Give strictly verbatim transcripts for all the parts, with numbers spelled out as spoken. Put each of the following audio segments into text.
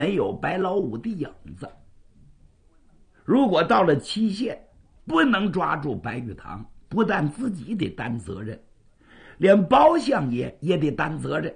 没有白老五的影子。如果到了期限不能抓住白玉堂，不但自己得担责任，连包相爷也得担责任。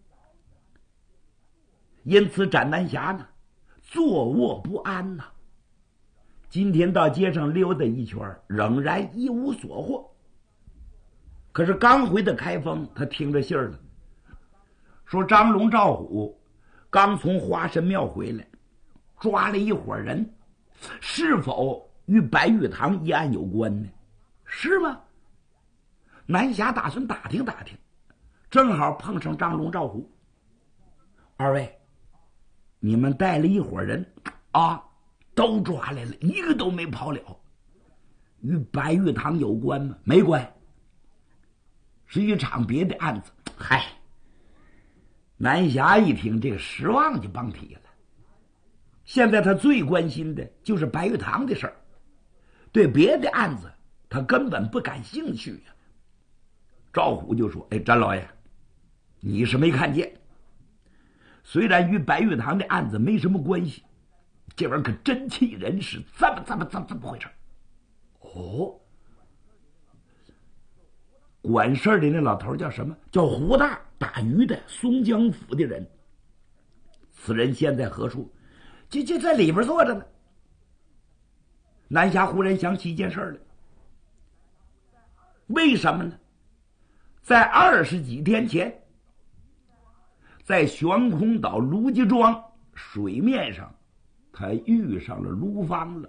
因此展南侠呢坐卧不安呐、啊。今天到街上溜达一圈，仍然一无所获。可是刚回的开封，他听着信儿了，说张龙赵虎刚从花神庙回来，抓了一伙人，是否与白玉堂一案有关呢？是吗？南侠打算打听打听，正好碰上张龙赵虎。二位，你们带了一伙人啊，都抓来了，一个都没跑了，与白玉堂有关吗？没关，是一场别的案子。嗨，南侠一听这个失望就甭提了。现在他最关心的就是白玉堂的事儿，对别的案子他根本不感兴趣呀、啊。赵虎就说：“哎，詹老爷，你是没看见，虽然与白玉堂的案子没什么关系，这玩意儿可真气人，是这么这么这么这么回事。”哦，管事儿的那老头叫什么？叫胡大，打鱼的，松江府的人。此人现在何处？就就在里边坐着呢。南侠忽然想起一件事来，为什么呢？在二十几天前，在悬空岛卢家庄水面上，他遇上了卢芳了。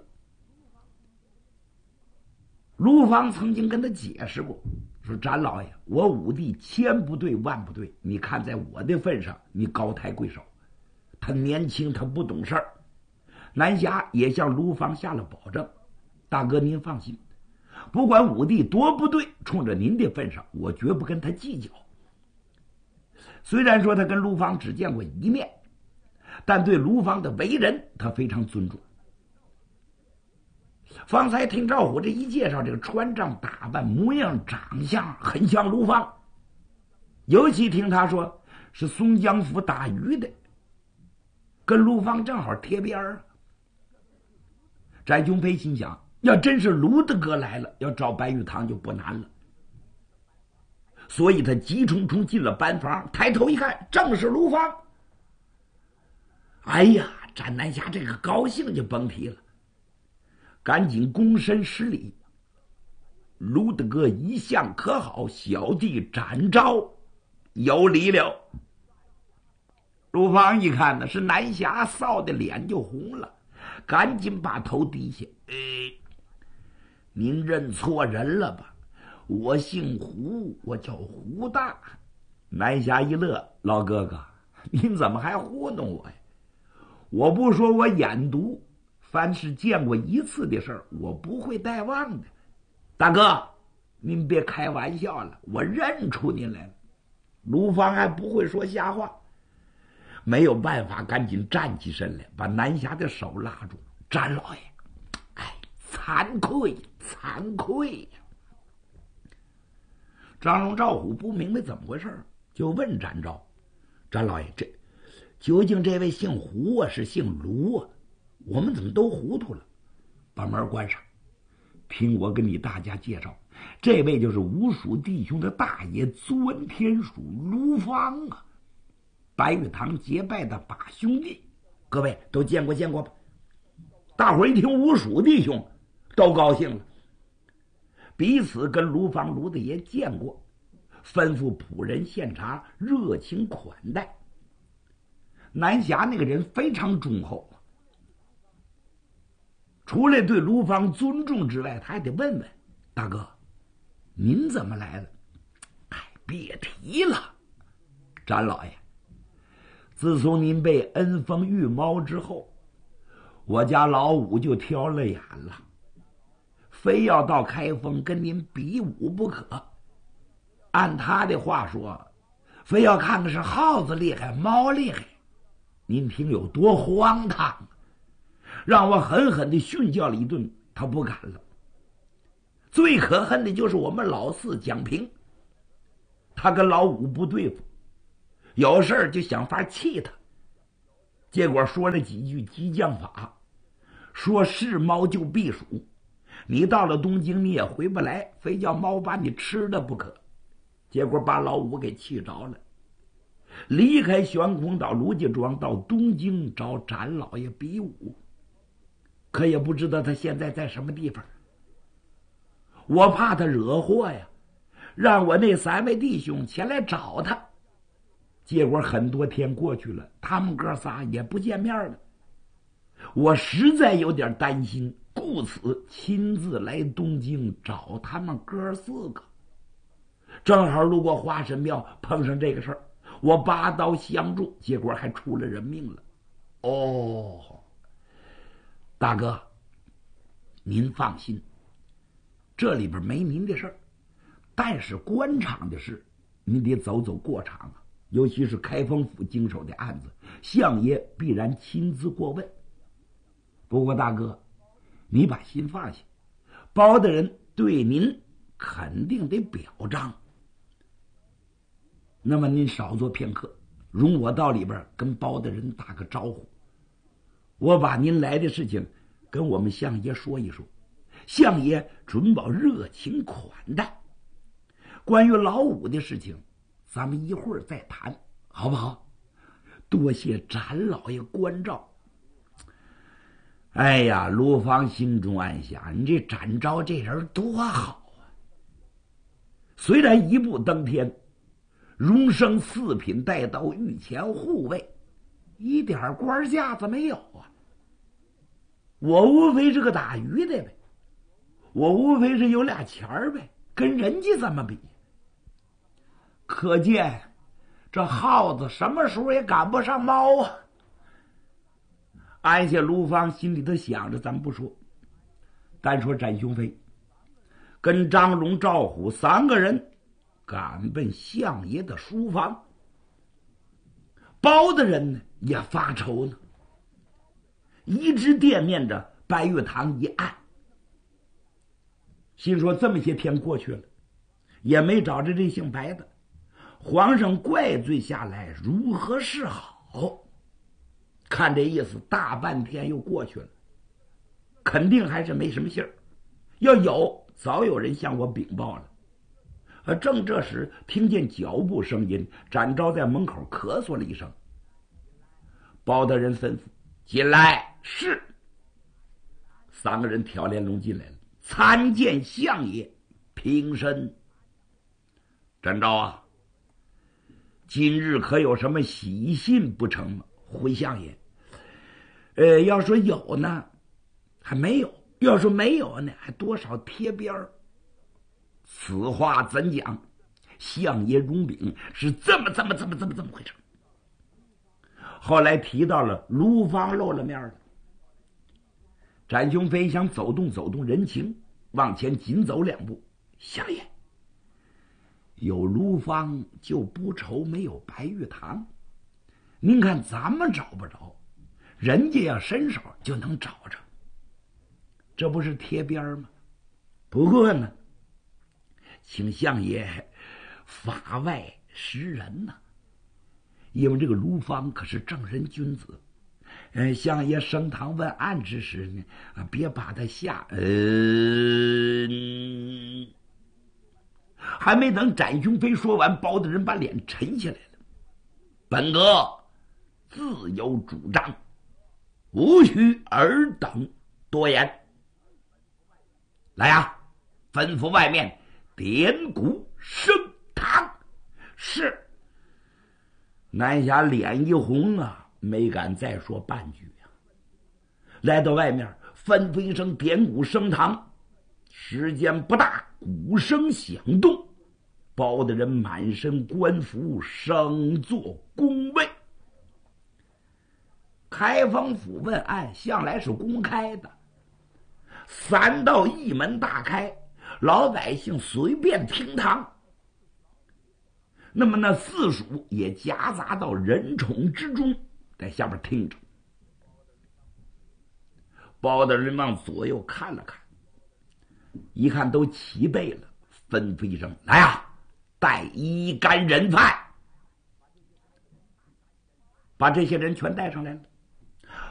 卢芳曾经跟他解释过，说展老爷，我武帝千不对万不对，你看在我的份上，你高抬贵手。他年轻，他不懂事儿。南侠也向卢芳下了保证，大哥您放心，不管武帝多不对，冲着您的份上，我绝不跟他计较。虽然说他跟卢芳只见过一面，但对卢芳的为人他非常尊重。方才听赵虎这一介绍，这个穿帐打扮模样长相很像卢芳，尤其听他说是松江府打鱼的，跟卢芳正好贴边儿。翟雄飞心想，要真是卢大哥来了，要找白玉堂就不难了。所以他急冲冲进了班房，抬头一看，正是卢芳。哎呀，展南侠这个高兴就甭提了，赶紧躬身施礼。卢大哥一向可好，小弟展昭有礼了。卢芳一看呢，是南侠，臊的脸就红了，赶紧把头低下。哎，您认错人了吧？我姓胡，我叫胡大。南侠一乐，老哥哥，您怎么还糊弄我呀？我不说我眼毒，凡是见过一次的事儿，我不会带忘的。大哥，您别开玩笑了，我认出您来了。卢芳还不会说瞎话，没有办法，赶紧站起身来，把南侠的手拉住。展老爷，哎，惭愧，惭愧呀！张龙赵虎不明白怎么回事，就问展昭：“展老爷，这究竟这位姓胡啊，是姓卢啊？我们怎么都糊涂了？”把门关上，听我跟你大家介绍，这位就是吴蜀弟兄的大爷钻天鼠卢芳啊，白玉堂结拜的把兄弟，各位都见过见过吧？大伙一听吴蜀弟兄，都高兴了，彼此跟卢芳卢大爷见过，吩咐仆人献茶，热情款待。南侠那个人非常忠厚，除了对卢芳尊重之外，他还得问问大哥，您怎么来了？哎，别提了，展老爷，自从您被恩封御猫之后，我家老五就挑了眼了，非要到开封跟您比武不可。按他的话说，非要看看是耗子厉害猫厉害。您听有多荒唐，让我狠狠地训教了一顿，他不敢了。最可恨的就是我们老四蒋平，他跟老五不对付，有事儿就想法气他。 结果说了几句激将法，说是猫就必属，你到了东京你也回不来，非叫猫把你吃了不可。结果把老五给气着了，离开玄空岛卢家庄，到东京找展老爷比武，可也不知道他现在在什么地方。我怕他惹祸呀，让我那三位弟兄前来找他。结果很多天过去了，他们哥仨也不见面了。我实在有点担心，故此亲自来东京找他们哥四个。正好路过花神庙，碰上这个事儿，我拔刀相助，结果还出了人命了。哦，大哥，您放心，这里边没您的事儿，但是官场的事，您得走走过场啊。尤其是开封府经手的案子，相爷必然亲自过问。不过大哥，你把心放下，包大人对您肯定得表彰。那么您少做片刻，容我到里边跟包大人打个招呼。我把您来的事情跟我们相爷说一说，相爷准保热情款待。关于老五的事情，咱们一会儿再谈，好不好？多谢展老爷关照。哎呀，卢芳心中暗想，你这展昭这人多好啊！虽然一步登天，荣升四品带到御前护卫，一点官架子没有啊。我无非是个打鱼的呗，我无非是有俩钱儿呗，跟人家怎么比？可见这耗子什么时候也赶不上猫啊！按下卢芳心里头想着，咱不说，单说展雄飞跟张龙、赵虎三个人赶奔相爷的书房。包大人呢也发愁呢，一直惦念着白玉堂一案，心说这么些天过去了，也没找着这姓白的，皇上怪罪下来如何是好？看这意思，大半天又过去了，肯定还是没什么信儿。要有，早有人向我禀报了。而正这时，听见脚步声音，展昭在门口咳嗽了一声。包大人吩咐：“进来。”是。三个人挑帘笼进来了，参见相爷，平身。展昭啊，今日可有什么喜信不成吗？回相爷，呃，要说有呢，还没有；要说没有呢，还多少贴边儿。此话怎讲？相爷容禀是这么这么这么这么这么回事。后来提到了卢芳露了面了，展雄飞想走动走动人情，往前紧走两步。相爷，有卢芳就不愁没有白玉堂。您看咱们找不着，人家要伸手就能找着，这不是贴边吗？不过呢，请相爷法外识人呐、啊，因为这个卢芳可是正人君子，呃，相爷升堂问案之时呢，啊，别把他吓。呃，还没等展雄飞说完，包大人把脸沉下来了。本阁自有主张，无需尔等多言。来呀，吩咐外面点鼓升堂。是。南霞脸一红啊，没敢再说半句啊。来到外面，吩咐一声点鼓升堂。时间不大，鼓声响动，包大人满身官服，升坐宫位。开封府问案向来是公开的，三道一门大开，老百姓随便听堂。那么那四属也夹杂到人宠之中，在下面听着。包大人往左右看了看，一看都齐备了，吩咐一声：“来啊，带一干人犯！”把这些人全带上来了。